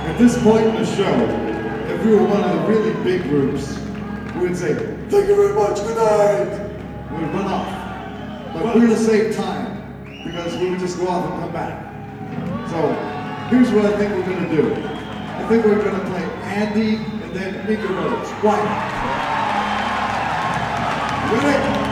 At this point in the show, if we were one of the really big groups, we would say, "Thank you very much, good night." We would run off. But we're going to save time, because we would just go off and come back. So, here's what I think we're going to do. I think we're going to play Andy and then Mika Rose. Why not? Ready?